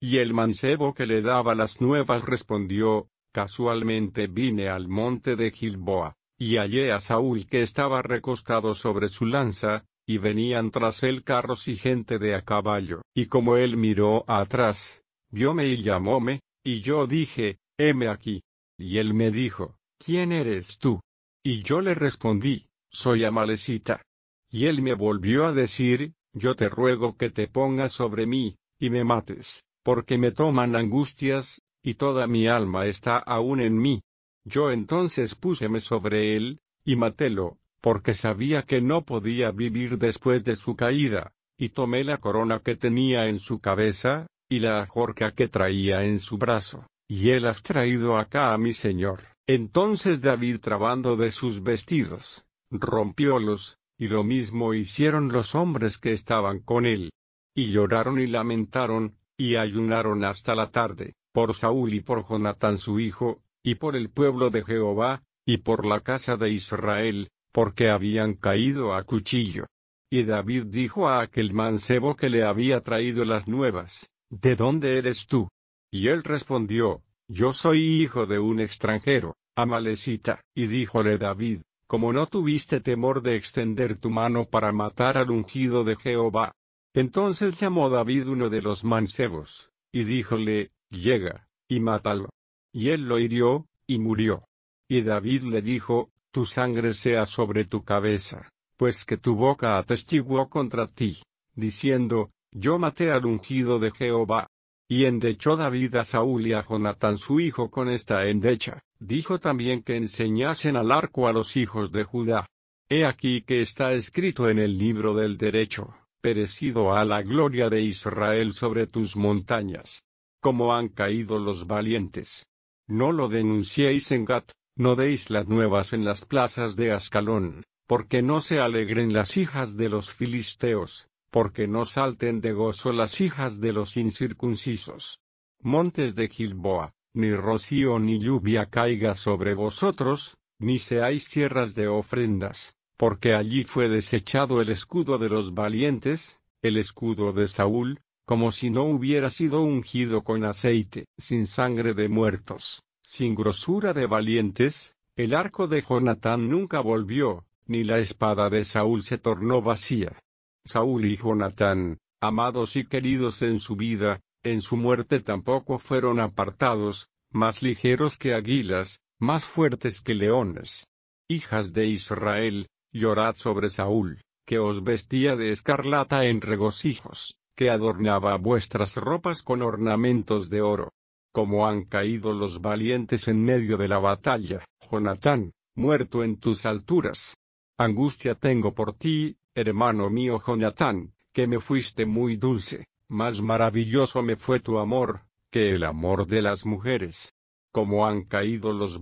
Y el mancebo que le daba las nuevas respondió, casualmente vine al monte de Gilboa, y hallé a Saúl que estaba recostado sobre su lanza, y venían tras él carros y gente de a caballo. Y como él miró atrás, vióme y llamóme, y yo dije, heme aquí. Y él me dijo, ¿quién eres tú? Y yo le respondí, soy Amalecita. Y él me volvió a decir, yo te ruego que te pongas sobre mí, y me mates, porque me toman angustias, y toda mi alma está aún en mí. Yo entonces púseme sobre él, y matélo, porque sabía que no podía vivir después de su caída, y tomé la corona que tenía en su cabeza, y la ajorca que traía en su brazo, y él has traído acá a mi señor. Entonces David, trabando de sus vestidos, rompiólos, y lo mismo hicieron los hombres que estaban con él. Y lloraron y lamentaron, y ayunaron hasta la tarde, por Saúl y por Jonatán su hijo, y por el pueblo de Jehová, y por la casa de Israel, porque habían caído a cuchillo. Y David dijo a aquel mancebo que le había traído las nuevas, ¿de dónde eres tú? Y él respondió, yo soy hijo de un extranjero, Amalecita. Y díjole David, como no tuviste temor de extender tu mano para matar al ungido de Jehová. Entonces llamó David uno de los mancebos, y díjole, llega, y mátalo. Y él lo hirió, y murió. Y David le dijo, tu sangre sea sobre tu cabeza, pues que tu boca atestiguó contra ti, diciendo, yo maté al ungido de Jehová. Y endechó David a Saúl y a Jonatán su hijo con esta endecha. Dijo también que enseñasen al arco a los hijos de Judá. He aquí que está escrito en el libro del derecho, perecido a la gloria de Israel sobre tus montañas. Como han caído los valientes. No lo denunciéis en Gat, no deis las nuevas en las plazas de Ascalón, porque no se alegren las hijas de los filisteos, porque no salten de gozo las hijas de los incircuncisos. Montes de Gilboa, ni rocío ni lluvia caiga sobre vosotros, ni seáis tierras de ofrendas, porque allí fue desechado el escudo de los valientes, el escudo de Saúl, como si no hubiera sido ungido con aceite, sin sangre de muertos, sin grosura de valientes. El arco de Jonatán nunca volvió, ni la espada de Saúl se tornó vacía. Saúl y Jonatán, amados y queridos en su vida, en su muerte tampoco fueron apartados, más ligeros que águilas, más fuertes que leones. Hijas de Israel, llorad sobre Saúl, que os vestía de escarlata en regocijos, que adornaba vuestras ropas con ornamentos de oro. Como han caído los valientes en medio de la batalla, Jonatán, muerto en tus alturas. Angustia tengo por ti, hermano mío Jonatán, que me fuiste muy dulce, más maravilloso me fue tu amor, que el amor de las mujeres. Como han caído los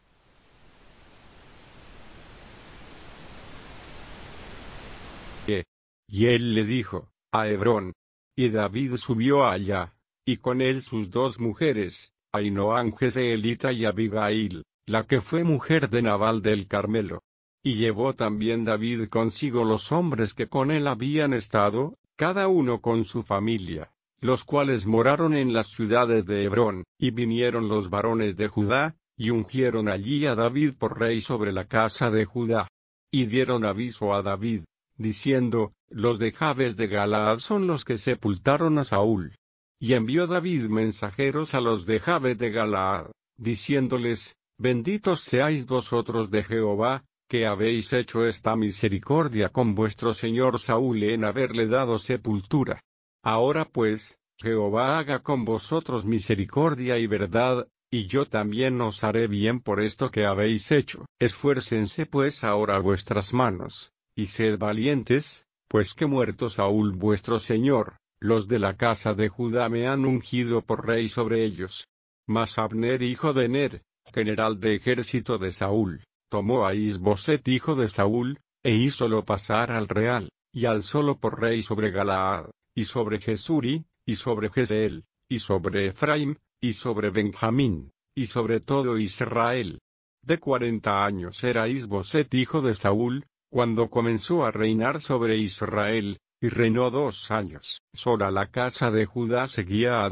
Y él le dijo, a Hebrón. Y David subió allá, y con él sus dos mujeres, Ahinoam Jezreelita y Abigail, la que fue mujer de Nabal del Carmelo. Y llevó también David consigo los hombres que con él habían estado, cada uno con su familia, los cuales moraron en las ciudades de Hebrón, y vinieron los varones de Judá, y ungieron allí a David por rey sobre la casa de Judá. Y dieron aviso a David, diciendo, los de Jabes de Galaad son los que sepultaron a Saúl. Y envió David mensajeros a los de Jabes de Galaad, diciéndoles, benditos seáis vosotros de Jehová, que habéis hecho esta misericordia con vuestro señor Saúl en haberle dado sepultura. Ahora pues, Jehová haga con vosotros misericordia y verdad, y yo también os haré bien por esto que habéis hecho. Esfuércense pues ahora vuestras manos, y sed valientes, pues que muerto Saúl vuestro señor, los de la casa de Judá me han ungido por rey sobre ellos. Mas Abner hijo de Ner, general de ejército de Saúl, tomó a Isboset hijo de Saúl, e hízolo pasar al real, y alzólo por rey sobre Galaad, y sobre Jesuri, y sobre Jezreel, y sobre Efraim, y sobre Benjamín, y sobre todo Israel. De 40 años era Isboset hijo de Saúl, cuando comenzó a reinar sobre Israel, y reinó 2 años. Sola la casa de Judá seguía a